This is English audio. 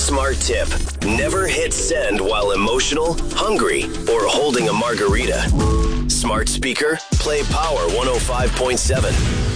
Smart tip. Never hit send while emotional, hungry, or holding a margarita. Smart speaker, play Power 105.7.